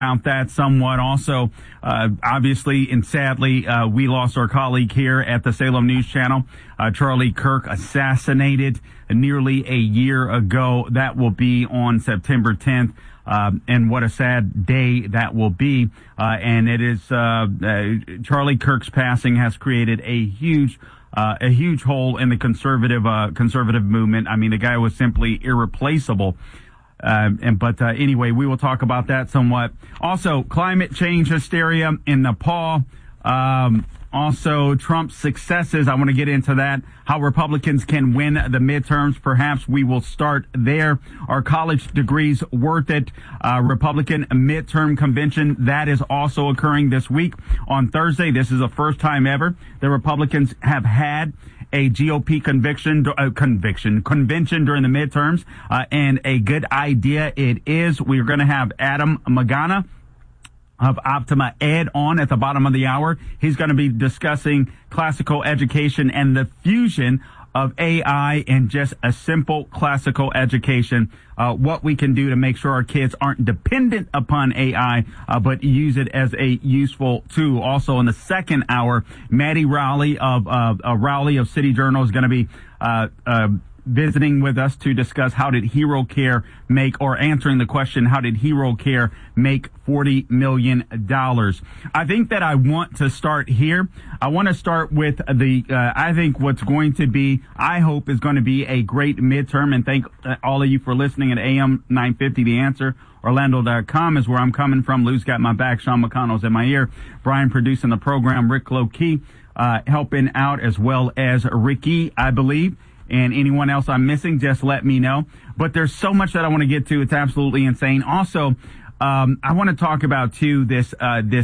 about that somewhat. Also, obviously and sadly, we lost our colleague here at the Salem News Channel, Charlie Kirk, assassinated nearly a year ago. That will be on September 10th. And what a sad day that will be. And it is, Charlie Kirk's passing has created a huge hole in the conservative movement. I mean, the guy was simply irreplaceable. But anyway, we will talk about that somewhat. Also, climate change hysteria in Nepal. Also, Trump's successes. I want to get into that. How Republicans can win the midterms. Perhaps we will start there. Are college degrees worth it? Republican midterm convention. That is also occurring this week on Thursday. This is the first time ever the Republicans have had a GOP convention during the midterms. And a good idea it is. We're going to have Adam Magana of Optima Ed on at the bottom of the hour. He's going to be discussing classical education and the fusion of AI and just a simple classical education, what we can do to make sure our kids aren't dependent upon AI, but use it as a useful tool. Also in the second hour, Maddie Rowley of City Journal is going to be visiting with us to discuss how did Hero Care answering the question, how did Hero Care make $40 million? I think that I want to start here. I want to start with I think what's going to be, I hope is going to be a great midterm, and thank all of you for listening at AM 950, The Answer. Orlando.com is where I'm coming from. Lou's got my back. Sean McConnell's in my ear. Brian producing the program. Rick Low-Key, helping out, as well as Ricky, I believe. And anyone else I'm missing, just let me know. But there's so much that I want to get to. It's absolutely insane. Also, I want to talk about too this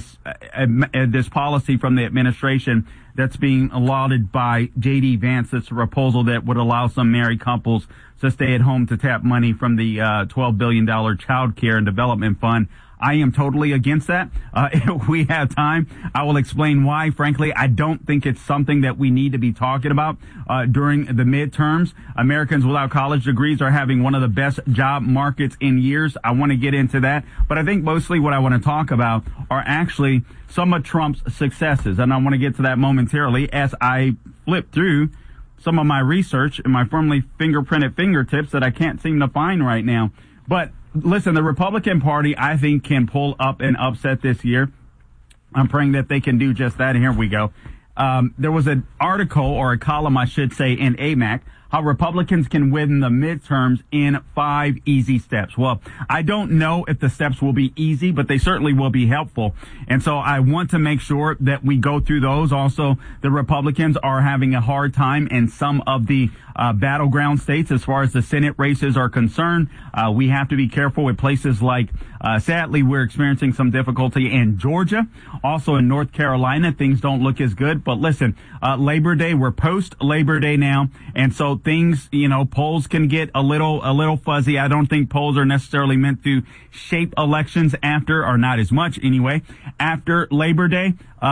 policy from the administration that's being lauded by J.D. Vance. It's a proposal that would allow some married couples to stay at home to tap money from the $12 billion Child Care and Development Fund. I am totally against that. If we have time, I will explain why. Frankly, I don't think it's something that we need to be talking about during the midterms. Americans without college degrees are having one of the best job markets in years. I want to get into that. But I think mostly what I want to talk about are actually some of Trump's successes. And I want to get to that momentarily as I flip through some of my research and my firmly fingerprinted fingertips that I can't seem to find right now. But listen, the Republican Party, I think, can pull up an upset this year. I'm praying that they can do just that. And here we go. There was an article, or a column, I should say, in AMAC, how Republicans can win the midterms in 5 easy steps. Well, I don't know if the steps will be easy, but they certainly will be helpful. And so I want to make sure that we go through those. Also, the Republicans are having a hard time in some of the battleground states as far as the Senate races are concerned. We have to be careful with places like, sadly, we're experiencing some difficulty in Georgia. Also in North Carolina, things don't look as good. But listen, Labor Day, we're post-Labor Day now. And so things, polls can get a little fuzzy. I don't think polls are necessarily meant to shape elections or not as much anyway, after Labor Day.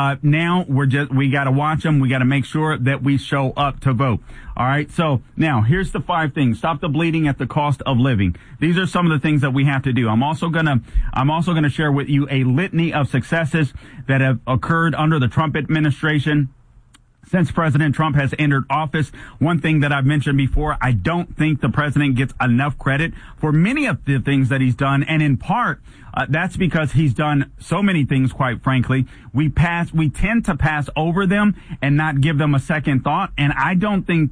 Now we got to watch them. We got to make sure that we show up to vote. All right. So now here's the 5 things. Stop the bleeding at the cost of living. These are some of the things that we have to do. I'm also going to share with you a litany of successes that have occurred under the Trump administration. Since President Trump has entered office, one thing that I've mentioned before, I don't think the president gets enough credit for many of the things that he's done. And in part, that's because he's done so many things, quite frankly. We tend to pass over them and not give them a second thought. And I don't think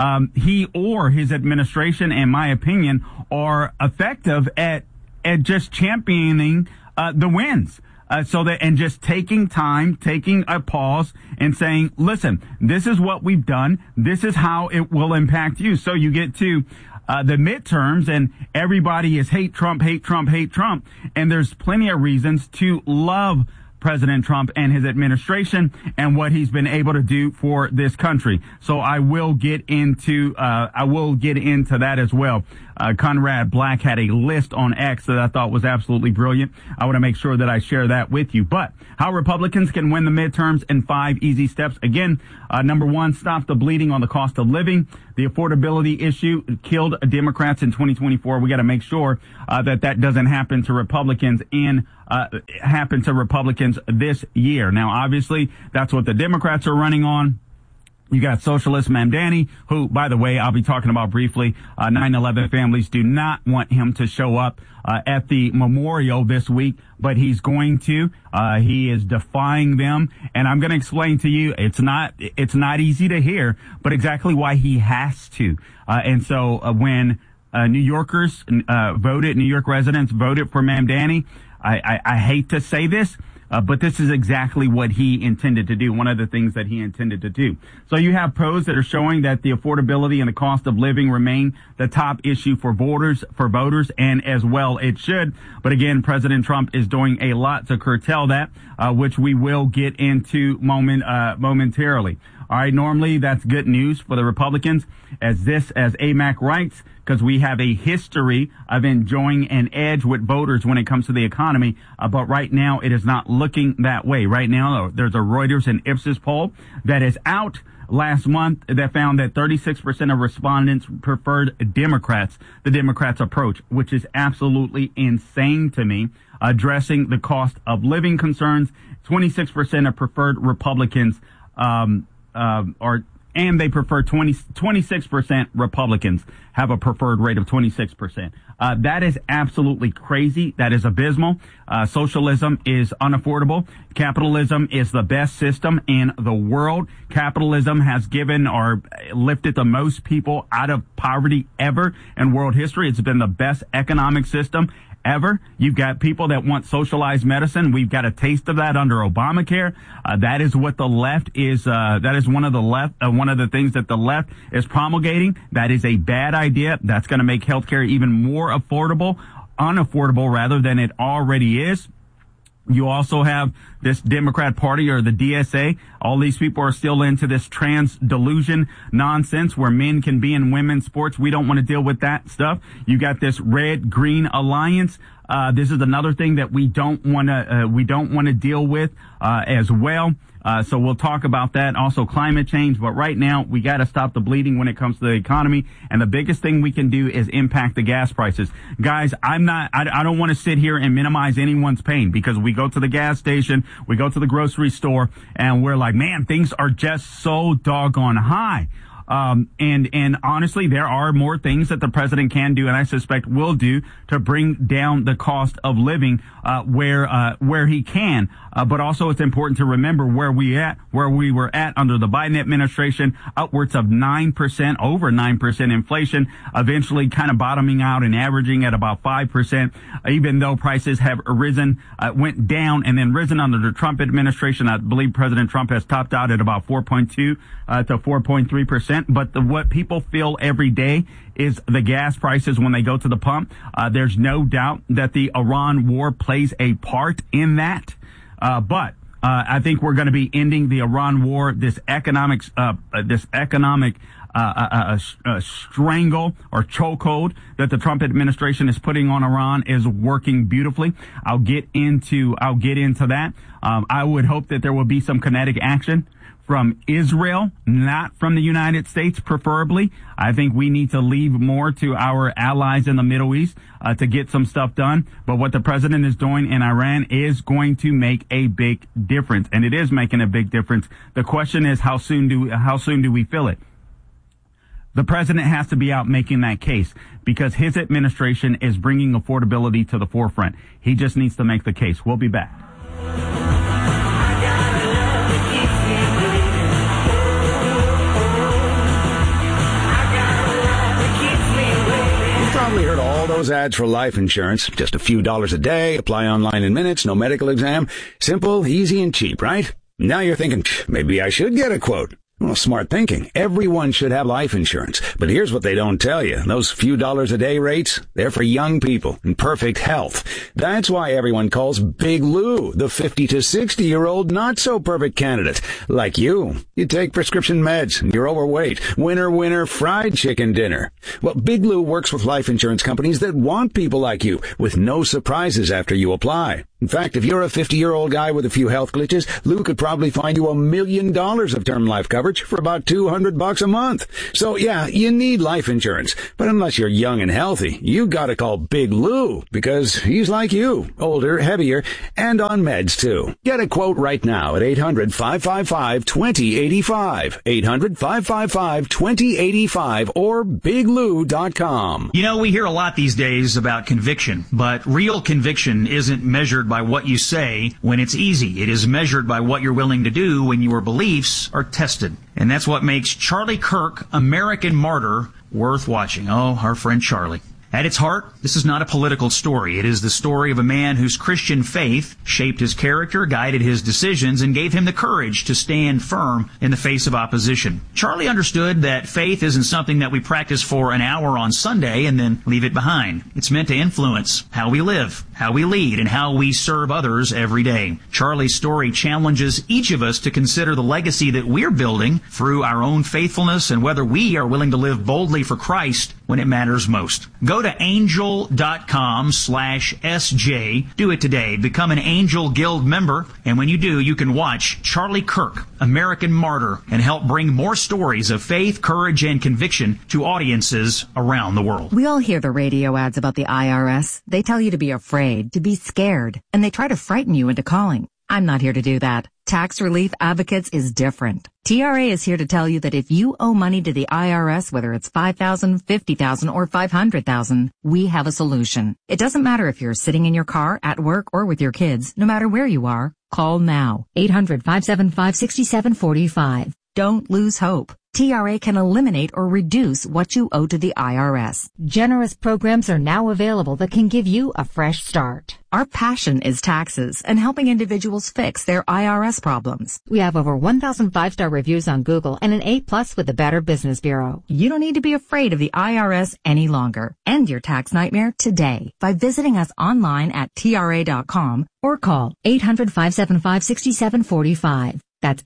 he or his administration, in my opinion, are effective at just championing the wins. And just taking time, taking a pause and saying, listen, this is what we've done. This is how it will impact you. So you get to the midterms and everybody is hate Trump, hate Trump, hate Trump. And there's plenty of reasons to love President Trump and his administration and what he's been able to do for this country. So I will get into that as well. Conrad Black had a list on X that I thought was absolutely brilliant. I want to make sure that I share that with you. But how Republicans can win the midterms in 5 easy steps. Again, number one, stop the bleeding on the cost of living. The affordability issue killed Democrats in 2024. We got to make sure that doesn't happen to Republicans this year. Now, obviously, that's what the Democrats are running on. You got Socialist Mamdani, who, by the way, I'll be talking about briefly. 9/11 families do not want him to show up at the memorial this week, but he's going to. He is defying them, and I'm going to explain to you. It's not easy to hear, but exactly why he has to. And so when New York residents voted for Mamdani, I hate to say this, but this is exactly what he intended to do. One of the things that he intended to do. So you have polls that are showing that the affordability and the cost of living remain the top issue for voters, and as well it should. But again, President Trump is doing a lot to curtail that, which we will get into momentarily. All right. Normally that's good news for the Republicans, as AMAC writes, because we have a history of enjoying an edge with voters when it comes to the economy. But right now it is not looking that way. Right now, there's a Reuters and Ipsos poll that is out last month that found that 36% of respondents preferred the Democrats' approach, which is absolutely insane to me. Addressing the cost of living concerns, 26% of preferred Republicans, and they prefer 26% Republicans have a preferred rate of 26%. That is absolutely crazy. That is abysmal. Socialism is unaffordable. Capitalism is the best system in the world. Capitalism has given or lifted the most people out of poverty ever in world history. It's been the best economic system ever. You've got people that want socialized medicine. We've got a taste of that under Obamacare. That is what the left is. That is one of the things that the left is promulgating. That is a bad idea. That's going to make healthcare even more unaffordable rather than it already is. You also have this Democrat Party, or the DSA. All these people are still into this trans delusion nonsense where men can be in women's sports. We don't want to deal with that stuff. You got this red-green alliance. This is another thing that we don't want to deal with as well. So we'll talk about that. Also climate change. But right now, we got to stop the bleeding when it comes to the economy. And the biggest thing we can do is impact the gas prices. Guys, I don't want to sit here and minimize anyone's pain, because we go to the gas station, we go to the grocery store, and we're like, man, things are just so doggone high. And honestly, there are more things that the president can do, and I suspect will do, to bring down the cost of living, where he can. But also it's important to remember where we were at under the Biden administration, upwards of 9%, over 9% inflation, eventually kind of bottoming out and averaging at about 5%, even though prices have risen, went down and then risen under the Trump administration. I believe President Trump has topped out at about 4.2 to 4.3%. But what people feel every day is the gas prices when they go to the pump. There's no doubt that the Iran war plays a part in that. But I think we're going to be ending the Iran war, this economic strangle or chokehold that the Trump administration is putting on Iran is working beautifully. I'll get into that. I would hope that there will be some kinetic action from Israel, not from the United States, preferably. I think we need to leave more to our allies in the Middle East to get some stuff done. But what the president is doing in Iran is going to make a big difference, and it is making a big difference. The question is, how soon do we feel it? The president has to be out making that case, because his administration is bringing affordability to the forefront. He just needs to make the case. We'll be back. Probably heard all those ads for life insurance. Just a few dollars a day, apply online in minutes, no medical exam. Simple, easy, and cheap, right? Now you're thinking, maybe I should get a quote. Well, smart thinking. Everyone should have life insurance. But here's what they don't tell you. Those few dollars a day rates, they're for young people in perfect health. That's why everyone calls Big Lou the 50 to 60-year-old not-so-perfect candidate. Like you. You take prescription meds, and you're overweight. Winner, fried chicken dinner. Well, Big Lou works with life insurance companies that want people like you, with no surprises after you apply. In fact, if you're a 50-year-old guy with a few health glitches, Lou could probably find you $1 million of term life coverage for about $200 a month. So yeah, you need life insurance. But unless you're young and healthy, you gotta call Big Lou, because he's like you, older, heavier, and on meds too. Get a quote right now at 800-555-2085. 800-555-2085 or biglou.com. You know, we hear a lot these days about conviction, but real conviction isn't measured by what you say when it's easy. It is measured by what you're willing to do when your beliefs are tested. And that's what makes Charlie Kirk, American Martyr, worth watching. Oh, our friend Charlie. At its heart, this is not a political story. It is the story of a man whose Christian faith shaped his character, guided his decisions, and gave him the courage to stand firm in the face of opposition. Charlie understood that faith isn't something that we practice for an hour on Sunday and then leave it behind. It's meant to influence how we live, how we lead, and how we serve others every day. Charlie's story challenges each of us to consider the legacy that we're building through our own faithfulness and whether we are willing to live boldly for Christ when it matters most. Go to angel.com/SJ. Do it today. Become an Angel Guild member. And when you do, you can watch Charlie Kirk, American Martyr, and help bring more stories of faith, courage, and conviction to audiences around the world. We all hear the radio ads about the IRS. They tell you to be afraid, to be scared, and they try to frighten you into calling. I'm not here to do that. Tax Relief Advocates is different. TRA is here to tell you that if you owe money to the IRS, whether it's $5,000, $50,000, or $500,000, we have a solution. It doesn't matter if you're sitting in your car, at work, or with your kids. No matter where you are, call now. 800-575-6745. Don't lose hope. TRA can eliminate or reduce what you owe to the IRS. Generous programs are now available that can give you a fresh start. Our passion is taxes and helping individuals fix their IRS problems. We have over 1,000 5-star reviews on Google and an A+ with the Better Business Bureau. You don't need to be afraid of the IRS any longer. End your tax nightmare today by visiting us online at TRA.com or call 800-575-6745. That's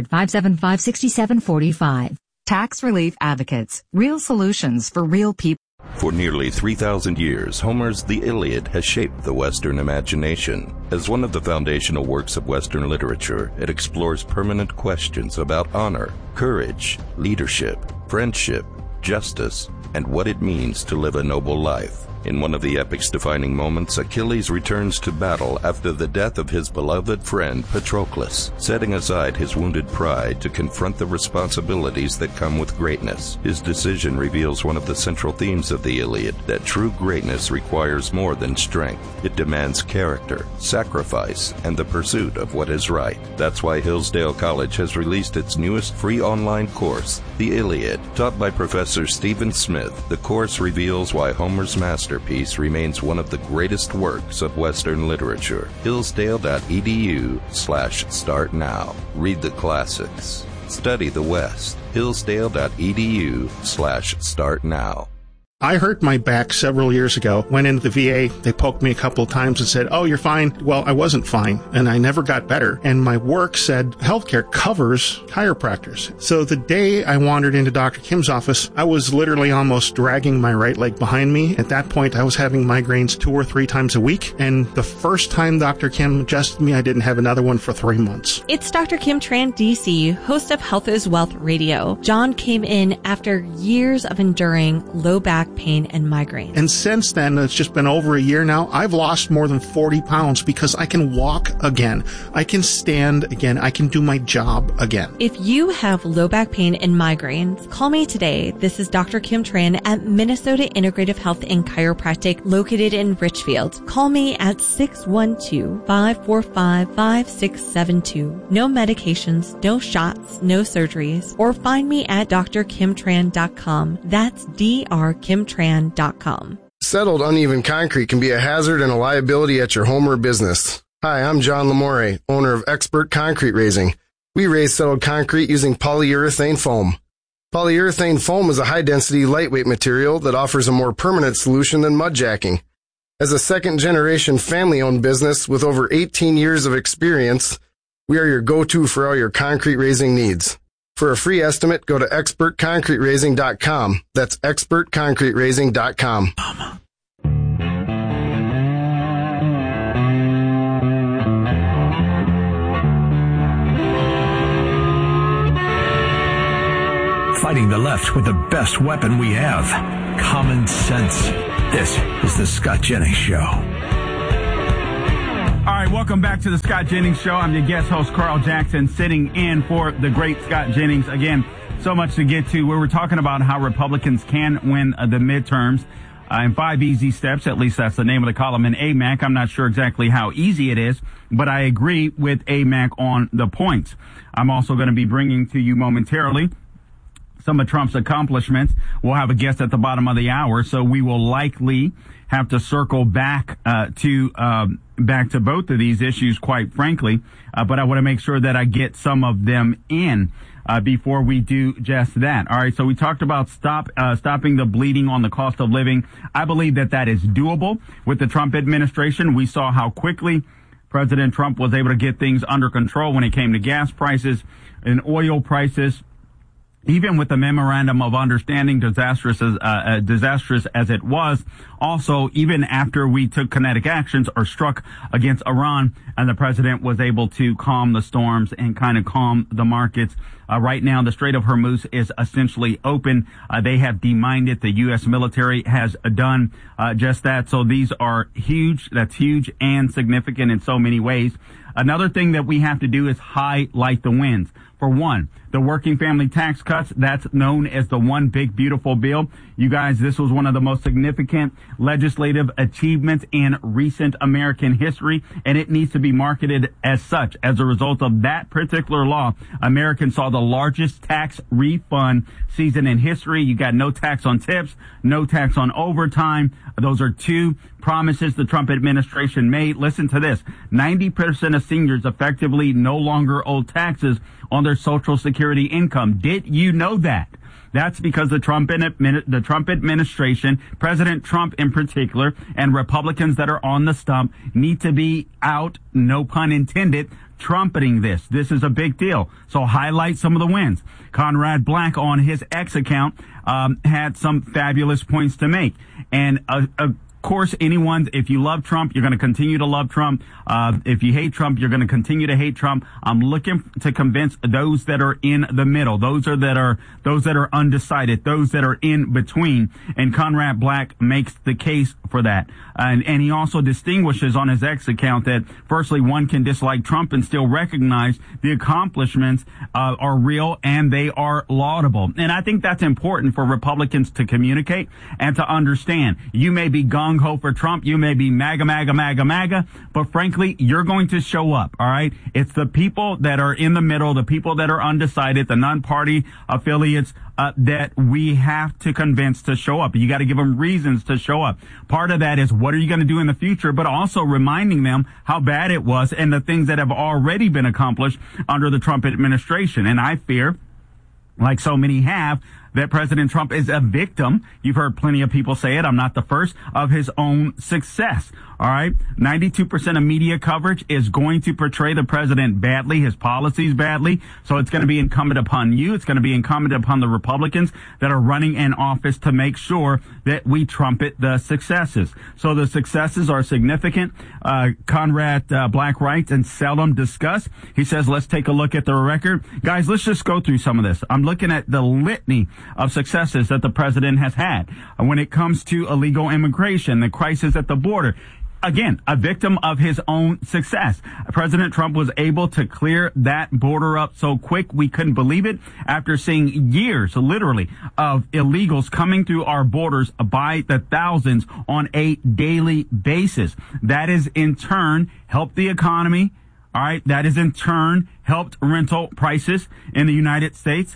800-575-6745. Tax Relief Advocates. Real solutions for real people. For nearly 3,000 years, Homer's The Iliad has shaped the Western imagination. As one of the foundational works of Western literature, it explores permanent questions about honor, courage, leadership, friendship, justice, and what it means to live a noble life. In one of the epic's defining moments, Achilles returns to battle after the death of his beloved friend Patroclus, setting aside his wounded pride to confront the responsibilities that come with greatness. His decision reveals one of the central themes of the Iliad, that true greatness requires more than strength. It demands character, sacrifice, and the pursuit of what is right. That's why Hillsdale College has released its newest free online course, The Iliad. Taught by Professor Stephen Smith, the course reveals why Homer's masterpiece remains one of the greatest works of Western literature. Hillsdale.edu/start now. Read the classics. Study the West. Hillsdale.edu/start now. I hurt my back several years ago. Went into the VA. They poked me a couple of times and said, "Oh, you're fine." Well, I wasn't fine, and I never got better. And my work said healthcare covers chiropractors. So the day I wandered into Dr. Kim's office, I was literally almost dragging my right leg behind me. At that point, I was having migraines 2 or 3 times a week. And the first time Dr. Kim adjusted me, I didn't have another one for 3 months. It's Dr. Kim Tran, DC, host of Health is Wealth Radio. John came in after years of enduring low back pain and migraine. And since then, it's just been over a year now, I've lost more than 40 pounds because I can walk again. I can stand again. I can do my job again. If you have low back pain and migraines, call me today. This is Dr. Kim Tran at Minnesota Integrative Health and Chiropractic located in Richfield. Call me at 612-545-5672. No medications, no shots, no surgeries, or find me at drkimtran.com. That's drkimtran.com. Settled uneven concrete can be a hazard and a liability at your home or business. Hi, I'm John Lamore, owner of Expert Concrete Raising. We raise settled concrete using polyurethane foam. Polyurethane foam is a high-density, lightweight material that offers a more permanent solution than mud jacking. As a second-generation family-owned business with over 18 years of experience, we are your go-to for all your concrete raising needs. For a free estimate, go to expertconcreteraising.com. That's expertconcreteraising.com. Fighting the left with the best weapon we have, common sense. This is the Scott Jennings Show. All right, welcome back to the Scott Jennings Show. I'm your guest host, Carl Jackson, sitting in for the great Scott Jennings. Again, so much to get to. We were talking about how Republicans can win the midterms in 5 easy steps. At least that's the name of the column in AMAC. I'm not sure exactly how easy it is, but I agree with AMAC on the points. I'm also going to be bringing to you momentarily some of Trump's accomplishments. We'll have a guest at the bottom of the hour, so we will likely have to circle back to both of these issues, quite frankly. But I want to make sure that I get some of them in before we do just that. All right, so we talked about stopping the bleeding on the cost of living. I believe that is doable with the Trump administration. We saw how quickly President Trump was able to get things under control when it came to gas prices and oil prices. Even with the memorandum of understanding, disastrous as it was, also even after we took kinetic actions or struck against Iran, and the president was able to calm the storms and kind of calm the markets. Right now, the Strait of Hormuz is essentially open. They have demined it. The U.S. military has done just that. So these are huge. That's huge and significant in so many ways. Another thing that we have to do is highlight the wins. For one, the working family tax cuts, that's known as the One Big Beautiful Bill. You guys, this was one of the most significant legislative achievements in recent American history, and it needs to be marketed as such. As a result of that particular law, Americans saw the largest tax refund season in history. You got no tax on tips, no tax on overtime. Those are two promises the Trump administration made. Listen to this. 90% of seniors effectively no longer owe taxes on their Social Security income. Did you know that? That's because the Trump administration, President Trump in particular, and Republicans that are on the stump need to be out, no pun intended, trumpeting this. This is a big deal. So highlight some of the wins. Conrad Black on his X account had some fabulous points to make. And of course, if you love Trump, you're going to continue to love Trump. If you hate Trump, you're going to continue to hate Trump. I'm looking to convince those that are in the middle, those that are undecided, those that are in between. And Conrad Black makes the case for that. And he also distinguishes on his X account that, firstly, one can dislike Trump and still recognize the accomplishments are real and they are laudable. And I think that's important for Republicans to communicate and to understand. You may be gung-ho for Trump. You may be MAGA, but frankly, you're going to show up, all right? It's the people that are in the middle, the people that are undecided, the non-party affiliates that we have to convince to show up. You got to give them reasons to show up. Part of that is what are you going to do in the future, but also reminding them how bad it was and the things that have already been accomplished under the Trump administration. And I fear, like so many have, that President Trump is a victim. You've heard plenty of people say it. I'm not the first, of his own success. All right. 92% of media coverage is going to portray the president badly, his policies badly. So it's going to be incumbent upon you. It's going to be incumbent upon the Republicans that are running in office to make sure that we trumpet the successes. So the successes are significant. Conrad Black writes and seldom discussed. He says, let's take a look at the record. Guys, let's just go through some of this. I'm looking at the litany of successes that the president has had when it comes to illegal immigration, the crisis at the border. Again, a victim of his own success. President Trump was able to clear that border up so quick we couldn't believe it after seeing years, literally, of illegals coming through our borders by the thousands on a daily basis. That is in turn helped the economy. All right. That is in turn helped rental prices in the United States.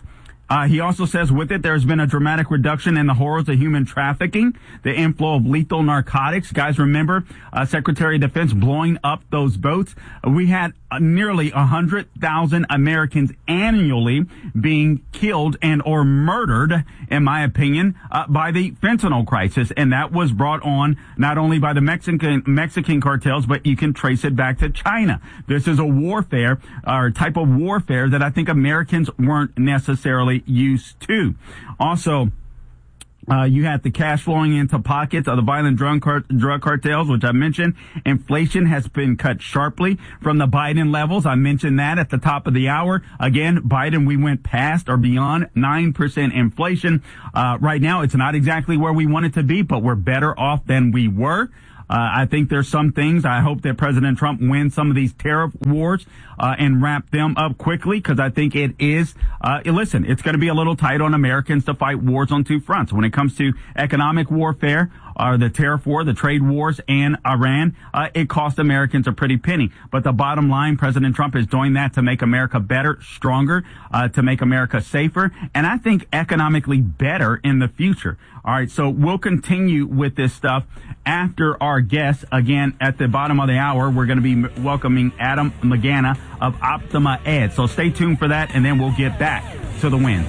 He also says with it, there's been a dramatic reduction in the horrors of human trafficking, the inflow of lethal narcotics. Guys, remember, Secretary of Defense blowing up those boats. We had nearly 100,000 Americans annually being killed and or murdered, in my opinion, by the fentanyl crisis. And that was brought on not only by the Mexican cartels, but you can trace it back to China. This is a warfare, or type of warfare that I think Americans weren't necessarily used to. Also, you had the cash flowing into pockets of the violent drug cartels, which I mentioned. Inflation has been cut sharply from the Biden levels. I mentioned that at the top of the hour. Again, Biden, we went past or beyond 9% inflation. Right now, it's not exactly where we want it to be, but we're better off than we were. I think there's some things. I hope that President Trump wins some of these tariff wars and wrap them up quickly, because I think it is, listen, it's going to be a little tight on Americans to fight wars on two fronts. When it comes to economic warfare, the tariff war, the trade wars, and Iran, it cost Americans a pretty penny. But the bottom line, President Trump is doing that to make America better, stronger, to make America safer, and I think economically better in the future. All right, so we'll continue with this stuff after our guests. Again, at the bottom of the hour, we're going to be welcoming Adam Magana of Optima Ed. So stay tuned for that, and then we'll get back to the wins.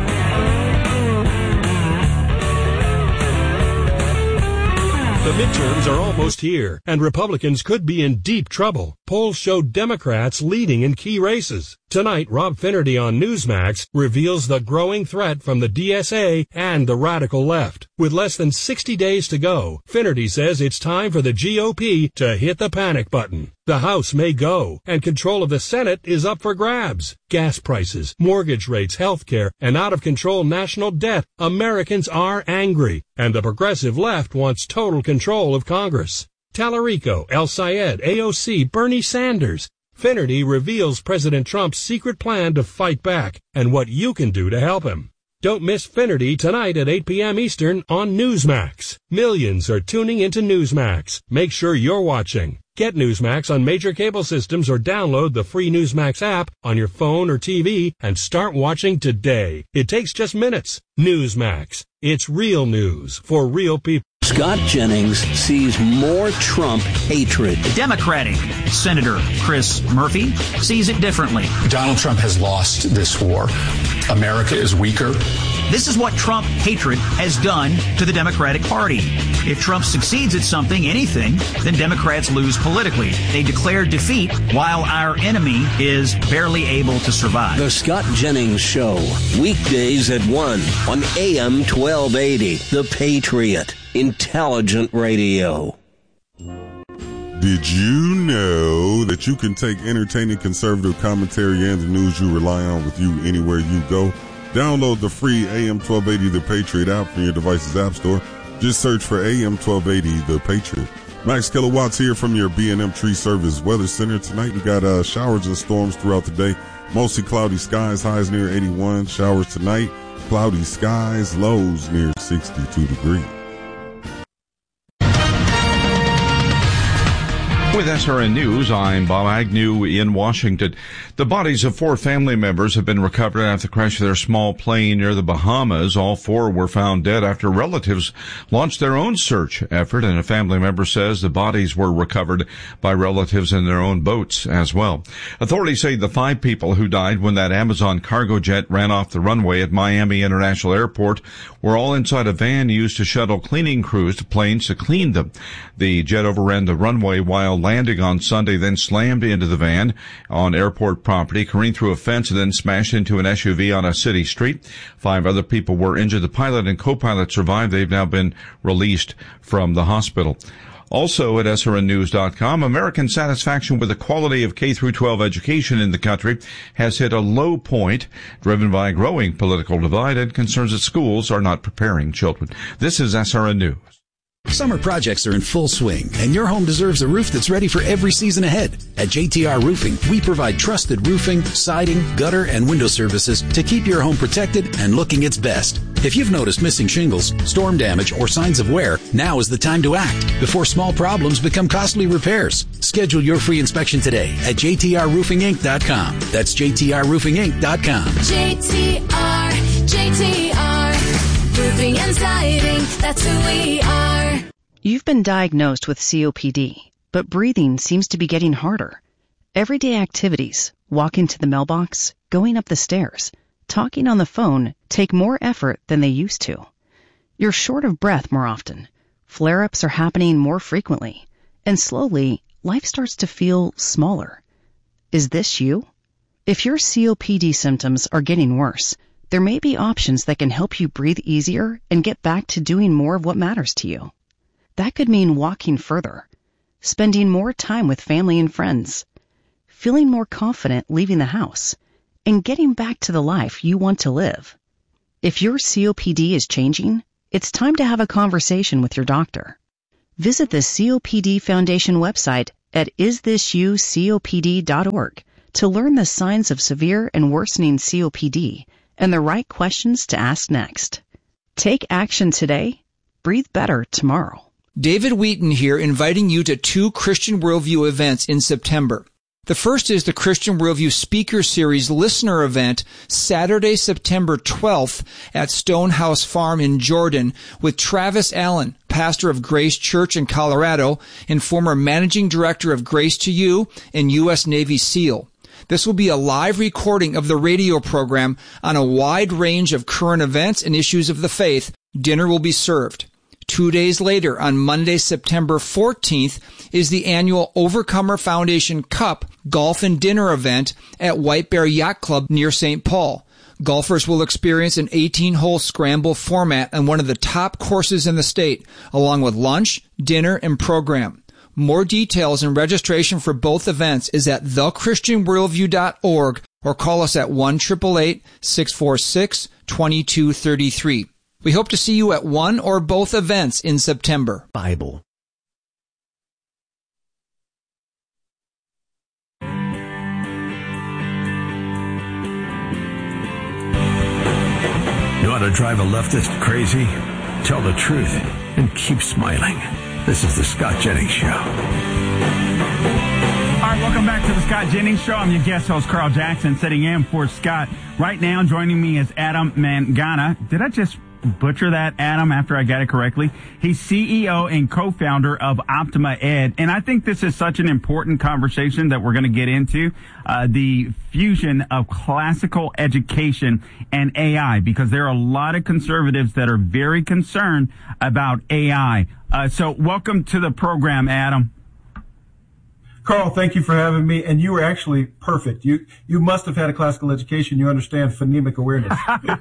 The midterms are almost here, and Republicans could be in deep trouble. Polls show Democrats leading in key races. Tonight, Rob Finnerty on Newsmax reveals the growing threat from the DSA and the radical left. With less than 60 days to go, Finnerty says it's time for the GOP to hit the panic button. The House may go, and control of the Senate is up for grabs. Gas prices, mortgage rates, health care, and out-of-control national debt. Americans are angry, and the progressive left wants total control of Congress. Tallarico, El Sayed, AOC, Bernie Sanders. Finnerty reveals President Trump's secret plan to fight back and what you can do to help him. Don't miss Finnerty tonight at 8 p.m. Eastern on Newsmax. Millions are tuning into Newsmax. Make sure you're watching. Get Newsmax on major cable systems or download the free Newsmax app on your phone or TV and start watching today. It takes just minutes. Newsmax. It's real news for real people. Scott Jennings sees more Trump hatred. Democratic Senator Chris Murphy sees it differently. Donald Trump has lost this war. America is weaker. This is what Trump hatred has done to the Democratic Party. If Trump succeeds at something, anything, then Democrats lose politically. They declare defeat while our enemy is barely able to survive. The Scott Jennings Show, weekdays at 1 on AM 1280. The Patriot. Intelligent radio. Did you know that you can take entertaining conservative commentary and the news you rely on with you anywhere you go? Download the free AM 1280 The Patriot app from your device's app store. Just search for AM 1280 The Patriot. Max Kilowatts here from your B&M Tree Service Weather Center. Tonight we got showers and storms throughout the day. Mostly cloudy skies, highs near 81. Showers tonight, cloudy skies, lows near 62 degrees. With SRN News, I'm Bob Agnew in Washington. The bodies of 4 family members have been recovered after the crash of their small plane near the Bahamas. All 4 were found dead after relatives launched their own search effort, and a family member says the bodies were recovered by relatives in their own boats as well. Authorities say the 5 people who died when that Amazon cargo jet ran off the runway at Miami International Airport were all inside a van used to shuttle cleaning crews to planes to clean them. The jet overran the runway while landing on Sunday, then slammed into the van on airport property, careened through a fence, and then smashed into an SUV on a city street. 5 other people were injured. The pilot and co-pilot survived. They've now been released from the hospital. Also at SRNnews.com, American satisfaction with the quality of K-12 education in the country has hit a low point, driven by a growing political divide and concerns that schools are not preparing children. This is SRN News. Summer projects are in full swing, and your home deserves a roof that's ready for every season ahead. At JTR Roofing, we provide trusted roofing, siding, gutter, and window services to keep your home protected and looking its best. If you've noticed missing shingles, storm damage, or signs of wear, now is the time to act before small problems become costly repairs. Schedule your free inspection today at jtrroofinginc.com. That's jtrroofinginc.com. JTR JTR Roofing and Siding, that's who we are. You've been diagnosed with COPD, but breathing seems to be getting harder. Everyday activities, walking to the mailbox, going up the stairs, talking on the phone take more effort than they used to. You're short of breath more often. Flare-ups are happening more frequently. And slowly, life starts to feel smaller. Is this you? If your COPD symptoms are getting worse, there may be options that can help you breathe easier and get back to doing more of what matters to you. That could mean walking further, spending more time with family and friends, feeling more confident leaving the house, and getting back to the life you want to live. If your COPD is changing, it's time to have a conversation with your doctor. Visit the COPD Foundation website at isthisyoucopd.org to learn the signs of severe and worsening COPD and the right questions to ask next. Take action today. Breathe better tomorrow. David Wheaton here, inviting you to 2 Christian Worldview events in September. The first is the Christian Worldview Speaker Series Listener Event, Saturday, September 12th at Stonehouse Farm in Jordan with Travis Allen, pastor of Grace Church in Colorado and former managing director of Grace to You and U.S. Navy SEAL. This will be a live recording of the radio program on a wide range of current events and issues of the faith. Dinner will be served. 2 days later, on Monday, September 14th, is the annual Overcomer Foundation Cup Golf and Dinner event at White Bear Yacht Club near St. Paul. Golfers will experience an 18-hole scramble format on one of the top courses in the state, along with lunch, dinner, and program. More details and registration for both events is at thechristianworldview.org or call us at 1-888-646-2233. We hope to see you at one or both events in September. Bible. You want to drive a leftist crazy? Tell the truth and keep smiling. This is the Scott Jennings Show. All right, welcome back to the Scott Jennings Show. I'm your guest host, Carl Jackson, sitting in for Scott. Right now, joining me is Adam Mangana. Did I just butcher that, Adam, after I got it correctly? He's CEO and co-founder of Optima Ed. And I think this is such an important conversation that we're going to get into, the fusion of classical education and AI, because there are a lot of conservatives that are very concerned about AI. So welcome to the program, Adam. Carl, thank you for having me. And you were actually perfect. You must have had a classical education. You understand phonemic awareness.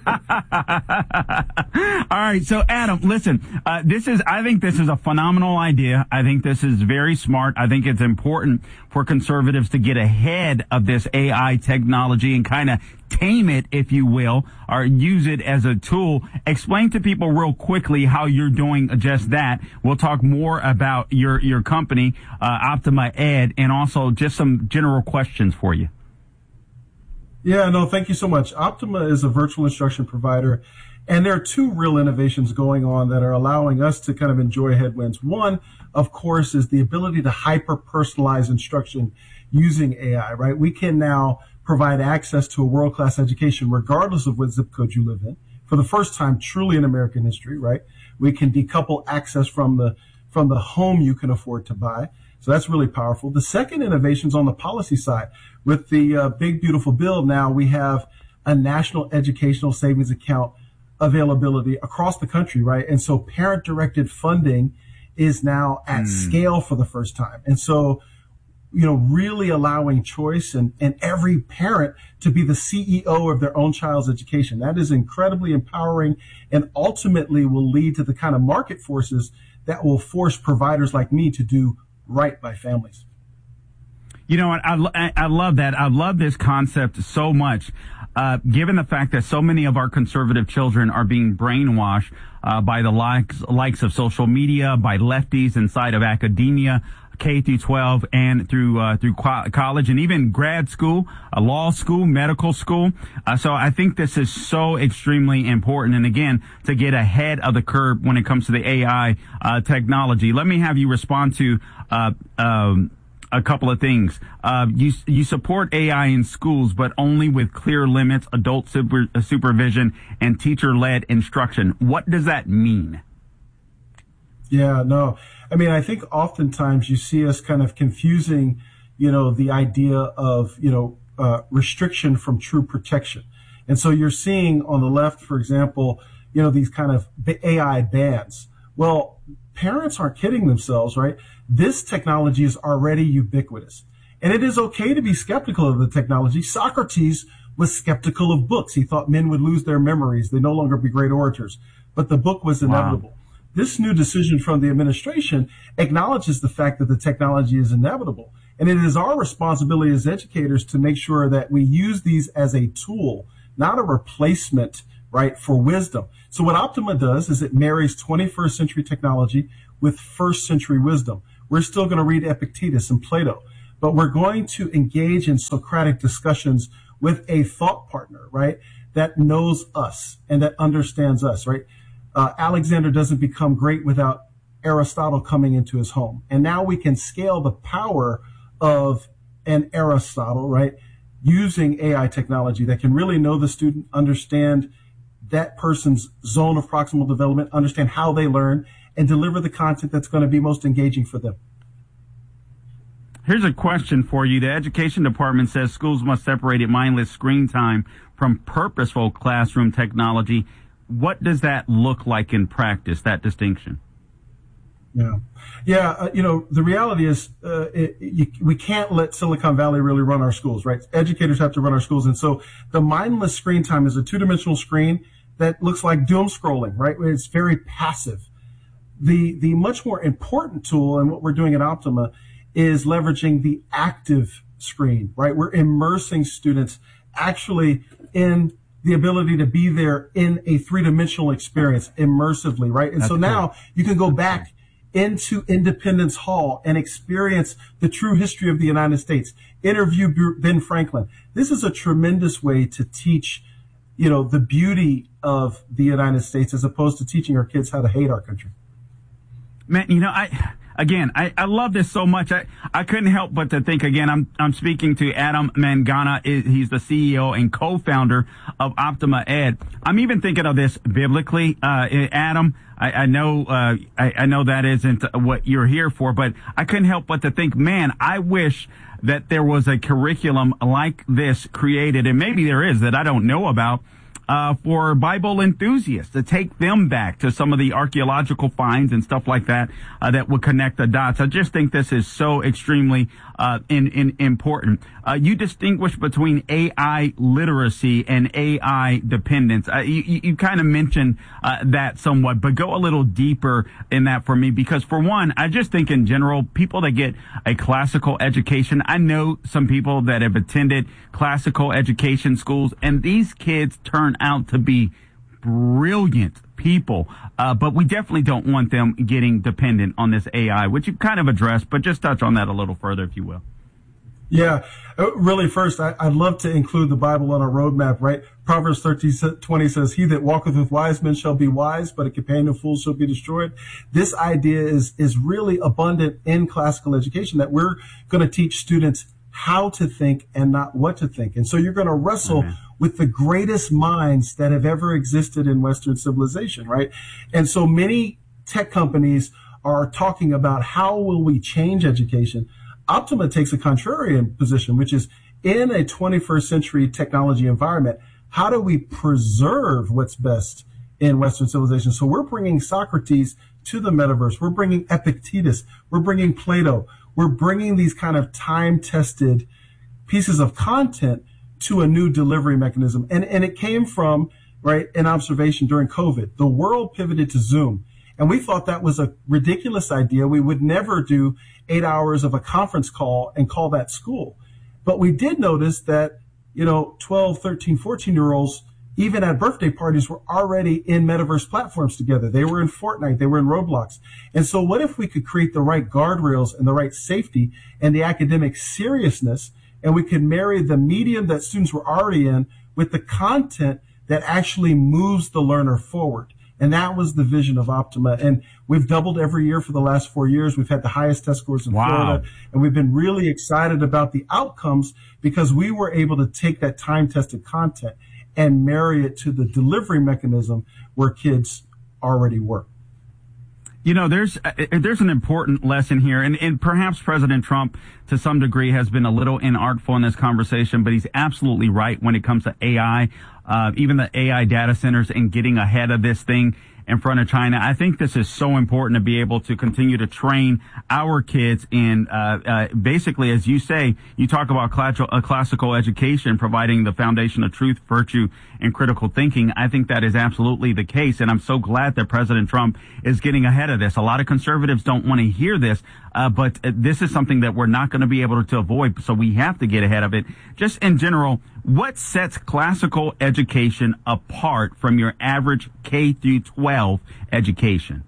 All right. So, Adam, listen, I think this is a phenomenal idea. I think this is very smart. I think it's important for conservatives to get ahead of this AI technology and kind of tame it, if you will, or use it as a tool. Explain to people real quickly how you're doing just that. We'll talk more about your company, Optima Ed, and also just some general questions for you. Yeah, no, thank you so much. Optima is a virtual instruction provider, and there are 2 real innovations going on that are allowing us to kind of enjoy headwinds. One, of course, is the ability to hyper-personalize instruction using AI, right? We can now provide access to a world-class education regardless of what zip code you live in. For the first time, truly in American history, right? We can decouple access from the home you can afford to buy. So that's really powerful. The second innovation is on the policy side. With the big, beautiful bill now, we have a national educational savings account availability across the country, right? And so parent-directed funding is now at scale for the first time. And so, really allowing choice and every parent to be the CEO of their own child's education. That is incredibly empowering and ultimately will lead to the kind of market forces that will force providers like me to do right by families. You know what? I love that. I love this concept so much. Given the fact that so many of our conservative children are being brainwashed by the likes of social media, by lefties inside of academia, K through 12, and through college, and even grad school, law school, medical school. So I think this is so extremely important. And again, to get ahead of the curve when it comes to the AI technology. Let me have you respond to a couple of things. You support AI in schools, but only with clear limits, adult supervision, and teacher-led instruction. What does that mean? Yeah, no. I mean, I think oftentimes you see us kind of confusing, the idea of, restriction from true protection. And so you're seeing on the left, for example, these kind of AI bans. Well, parents aren't kidding themselves, right? This technology is already ubiquitous. And it is okay to be skeptical of the technology. Socrates was skeptical of books. He thought men would lose their memories. They'd no longer be great orators. But the book was inevitable. Wow. This new decision from the administration acknowledges the fact that the technology is inevitable. And it is our responsibility as educators to make sure that we use these as a tool, not a replacement, right, for wisdom. So what Optima does is it marries 21st century technology with first century wisdom. We're still going to read Epictetus and Plato, but we're going to engage in Socratic discussions with a thought partner, right, that knows us and that understands us, right? Alexander doesn't become great without Aristotle coming into his home. And now we can scale the power of an Aristotle, right, using AI technology that can really know the student, understand that person's zone of proximal development, understand how they learn, and deliver the content that's going to be most engaging for them. Here's a question for you. The Education Department says schools must separate mindless screen time from purposeful classroom technology. What does that look like in practice, that distinction? Yeah. The reality is we can't let Silicon Valley really run our schools, right? Educators have to run our schools. And so the mindless screen time is a two-dimensional screen that looks like doom scrolling, right? It's very passive. The much more important tool, and what we're doing at Optima, is leveraging the active screen, right? We're immersing students actually in the ability to be there in a three-dimensional experience immersively, right? And so now you can go back into Independence Hall and experience the true history of the United States. Interview Ben Franklin. This is a tremendous way to teach, the beauty of the United States as opposed to teaching our kids how to hate our country. Man, I love this so much. I couldn't help but to think, again, I'm speaking to Adam Mangana. He's the CEO and co-founder of Optima Ed. I'm even thinking of this biblically. Adam, I know that isn't what you're here for, but I couldn't help but to think, man, I wish that there was a curriculum like this created, and maybe there is that I don't know about, for Bible enthusiasts, to take them back to some of the archaeological finds and stuff like that, that would connect the dots. I just think this is so extremely important. You distinguish between AI literacy and AI dependence. You kind of mentioned that somewhat, but go a little deeper in that for me, because for one, I just think in general, people that get a classical education, I know some people that have attended classical education schools, and these kids turn out to be brilliant people, but we definitely don't want them getting dependent on this AI, which you kind of addressed, but just touch on that a little further, if you will. Yeah, really, first, I'd love to include the Bible on our roadmap, right? Proverbs 13:20 says, "He that walketh with wise men shall be wise, but a companion of fools shall be destroyed." This idea is really abundant in classical education, that we're going to teach students how to think and not what to think. And so you're going to wrestle with the greatest minds that have ever existed in Western civilization, right? And so many tech companies are talking about how will we change education. Optima takes a contrarian position, which is in a 21st century technology environment, how do we preserve what's best in Western civilization? So we're bringing Socrates to the metaverse. We're bringing Epictetus. We're bringing Plato. We're bringing these kind of time-tested pieces of content to a new delivery mechanism. And it came from, right, an observation during COVID. The world pivoted to Zoom. And we thought that was a ridiculous idea. We would never do 8 hours of a conference call and call that school. But we did notice that, 12, 13, 14-year-olds, even at birthday parties, were already in metaverse platforms together. They were in Fortnite. They were in Roblox. And so what if we could create the right guardrails and the right safety and the academic seriousness, and we could marry the medium that students were already in with the content that actually moves the learner forward? And that was the vision of Optima. And we've doubled every year for the last 4 years. We've had the highest test scores in Florida. And we've been really excited about the outcomes because we were able to take that time-tested content and marry it to the delivery mechanism where kids already work. You know, there's an important lesson here, and perhaps President Trump, to some degree, has been a little inartful in this conversation, but he's absolutely right when it comes to AI, even the AI data centers and getting ahead of this thing in front of China. I think this is so important to be able to continue to train our kids in, basically, as you say, you talk about classical education, providing the foundation of truth, virtue, and critical thinking. I think that is absolutely the case, and I'm so glad that President Trump is getting ahead of this. A lot of conservatives don't want to hear this, but this is something that we're not going to be able to avoid, so we have to get ahead of it. Just in general, what sets classical education apart from your average K through 12 education?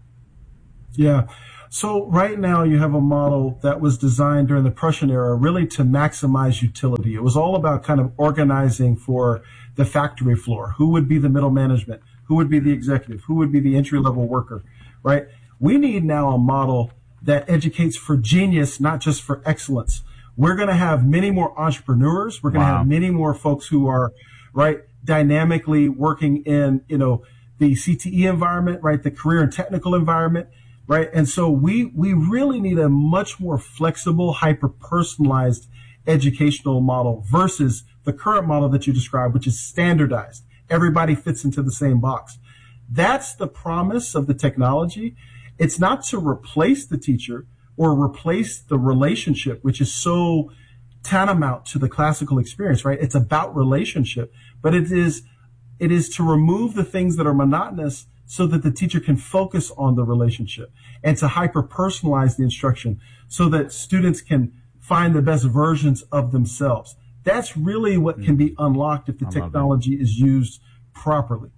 Yeah. So right now you have a model that was designed during the Prussian era really to maximize utility. It was all about kind of organizing for the factory floor. Who would be the middle management? Who would be the executive? Who would be the entry-level worker, right? We need now a model that educates for genius, not just for excellence. We're going to have many more entrepreneurs. We're going to have many more folks who are, right, dynamically working in, the CTE environment, right, the career and technical environment, right? And so we really need a much more flexible, hyper-personalized educational model versus the current model that you described, which is standardized. Everybody fits into the same box. That's the promise of the technology. It's not to replace the teacher or replace the relationship, which is so tantamount to the classical experience, right? It's about relationship, but it is to remove the things that are monotonous so that the teacher can focus on the relationship and to hyper-personalize the instruction so that students can find the best versions of themselves. That's really what can be unlocked if the technology is used properly.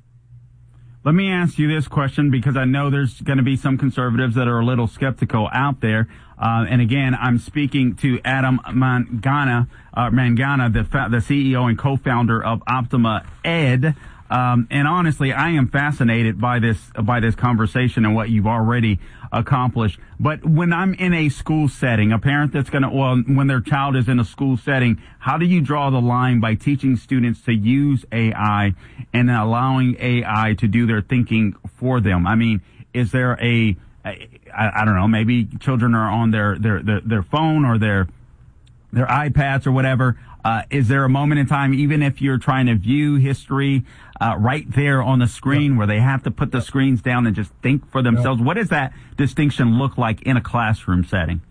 Let me ask you this question, because I know there's going to be some conservatives that are a little skeptical out there. And again, I'm speaking to Adam Mangana, the CEO and co-founder of Optima Ed. And honestly, I am fascinated by this conversation and what you've already accomplished. But when I'm in a school setting, a parent that's when their child is in a school setting, how do you draw the line by teaching students to use AI and allowing AI to do their thinking for them? I mean, is there I don't know, maybe children are on their phone or their iPads or whatever. Is there a moment in time, even if you're trying to view history right there on the screen, where they have to put the screens down and just think for themselves? What does that distinction look like in a classroom setting?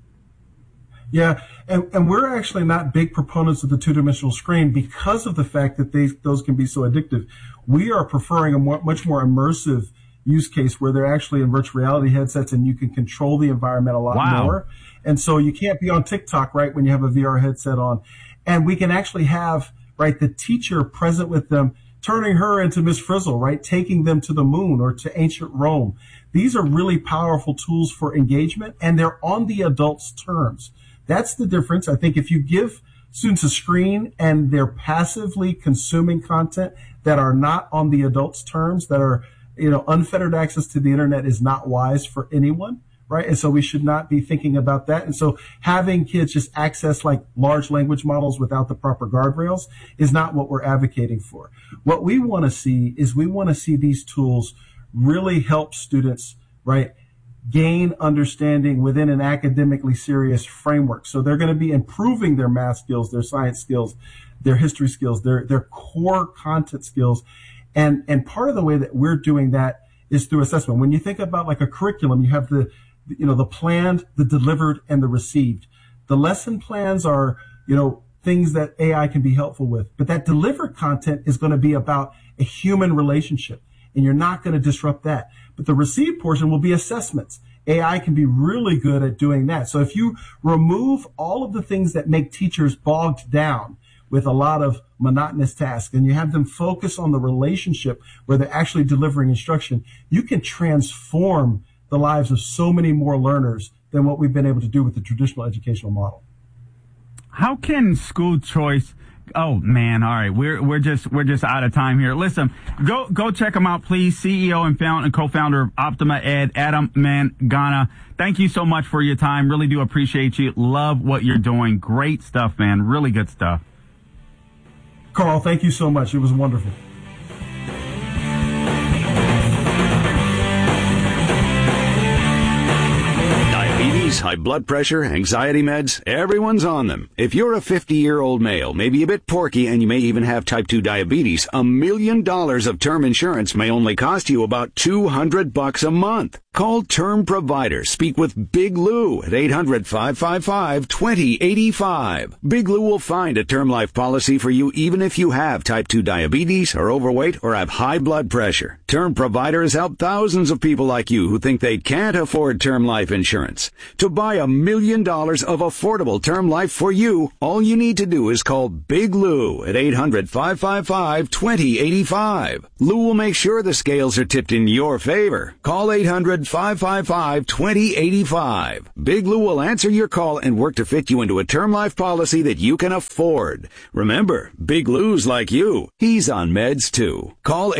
Yeah, and we're actually not big proponents of the two-dimensional screen because of the fact that those can be so addictive. We are preferring a much more immersive use case where they're actually in virtual reality headsets and you can control the environment a lot more. And so you can't be on TikTok, right, when you have a VR headset on. And we can actually have, right, the teacher present with them, turning her into Miss Frizzle, right, taking them to the moon or to ancient Rome. These are really powerful tools for engagement, and they're on the adult's terms. That's the difference. I think if you give students a screen and they're passively consuming content that are not on the adult's terms, that are, unfettered access to the internet is not wise for anyone. Right. And so we should not be thinking about that. And so having kids just access like large language models without the proper guardrails is not what we're advocating for. What we want to see is these tools really help students, right, gain understanding within an academically serious framework. So they're going to be improving their math skills, their science skills, their history skills, their core content skills. And part of the way that we're doing that is through assessment. When you think about like a curriculum, you have the planned, the delivered, and the received. The lesson plans are, things that AI can be helpful with. But that delivered content is going to be about a human relationship, and you're not going to disrupt that. But the received portion will be assessments. AI can be really good at doing that. So if you remove all of the things that make teachers bogged down with a lot of monotonous tasks, and you have them focus on the relationship where they're actually delivering instruction, you can transform the lives of so many more learners than what we've been able to do with the traditional educational model. How can school choice Oh man, all right. We're just out of time here. Listen, go check him out, please. CEO and co-founder of Optima Ed, Adam Mangana. Thank you so much for your time. Really do appreciate you. Love what you're doing. Great stuff, man. Really good stuff. Carl, thank you so much. It was wonderful. High blood pressure, anxiety meds, everyone's on them. If you're a 50-year-old male, maybe a bit porky, and you may even have type 2 diabetes, $1 million of term insurance may only cost you about $200 a month. Call Term Provider. Speak with Big Lou at 800-555-2085. Big Lou will find a term life policy for you even if you have type 2 diabetes, are overweight, or have high blood pressure. Term Provider has helped thousands of people like you who think they can't afford term life insurance. To buy $1 million of affordable term life for you, all you need to do is call Big Lou at 800-555-2085. Lou will make sure the scales are tipped in your favor. Call 800-555-2085. Big Lou will answer your call and work to fit you into a term life policy that you can afford. Remember, Big Lou's like you. He's on meds too. Call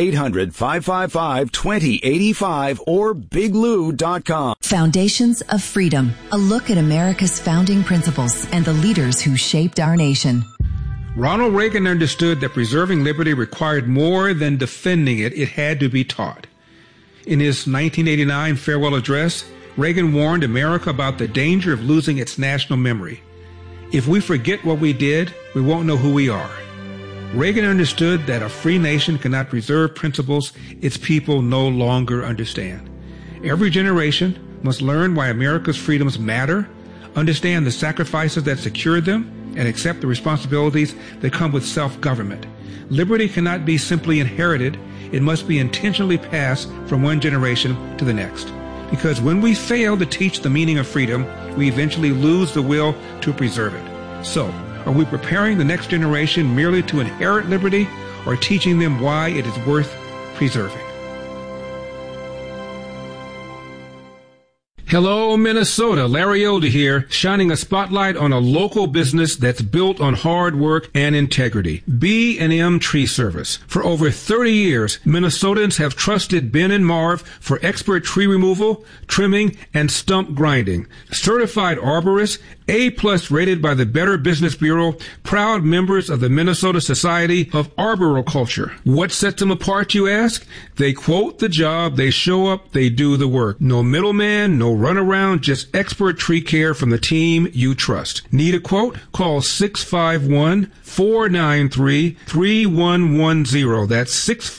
800-555-2085 or biglou.com. Foundations of Freedom, a look at America's founding principles and the leaders who shaped our nation. Ronald Reagan understood that preserving liberty required more than defending it. It had to be taught. In his 1989 farewell address, Reagan warned America about the danger of losing its national memory. If we forget what we did, we won't know who we are. Reagan understood that a free nation cannot preserve principles its people no longer understand. Every generation must learn why America's freedoms matter, understand the sacrifices that secured them, and accept the responsibilities that come with self-government. Liberty cannot be simply inherited. It must be intentionally passed from one generation to the next. Because when we fail to teach the meaning of freedom, we eventually lose the will to preserve it. So, are we preparing the next generation merely to inherit liberty, or teaching them why it is worth preserving? Hello, Minnesota. Larry Elder here, shining a spotlight on a local business that's built on hard work and integrity. B&M Tree Service. For over 30 years, Minnesotans have trusted Ben and Marv for expert tree removal, trimming, and stump grinding. Certified arborists, A+ rated by the Better Business Bureau, proud members of the Minnesota Society of Arboriculture. What sets them apart, you ask? They quote the job, they show up, they do the work. No middleman, no runaround, just expert tree care from the team you trust. Need a quote? Call 651-493-3110. That's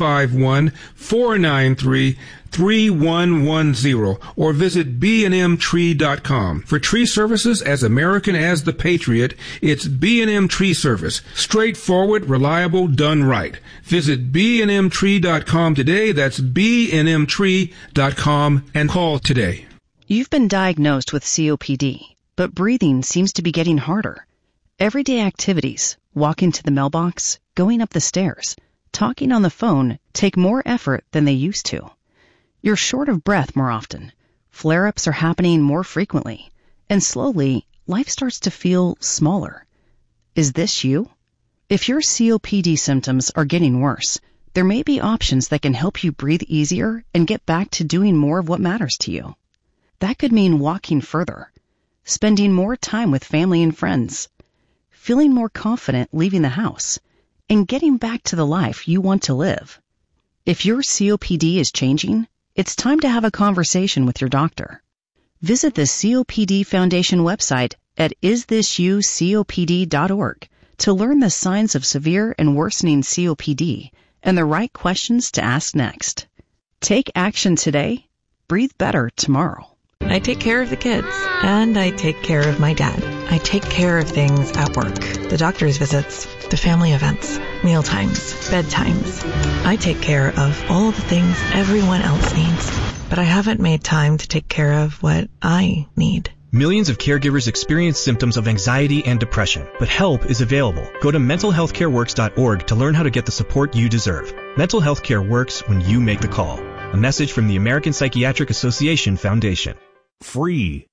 651-493-3110, or visit bnmtree.com. For tree services as American as the Patriot, it's B&M Tree Service. Straightforward, reliable, done right. Visit bnmtree.com today. That's bnmtree.com, and call today. You've been diagnosed with COPD, but breathing seems to be getting harder. Everyday activities, walking to the mailbox, going up the stairs, talking on the phone, take more effort than they used to. You're short of breath more often. Flare-ups are happening more frequently. And slowly, life starts to feel smaller. Is this you? If your COPD symptoms are getting worse, there may be options that can help you breathe easier and get back to doing more of what matters to you. That could mean walking further, spending more time with family and friends, feeling more confident leaving the house, and getting back to the life you want to live. If your COPD is changing, it's time to have a conversation with your doctor. Visit the COPD Foundation website at isthisyoucopd.org to learn the signs of severe and worsening COPD and the right questions to ask next. Take action today. Breathe better tomorrow. I take care of the kids, and I take care of my dad. I take care of things at work, the doctor's visits, the family events, mealtimes, bedtimes. I take care of all the things everyone else needs, but I haven't made time to take care of what I need. Millions of caregivers experience symptoms of anxiety and depression, but help is available. Go to mentalhealthcareworks.org to learn how to get the support you deserve. Mental health care works when you make the call. A message from the American Psychiatric Association Foundation. Free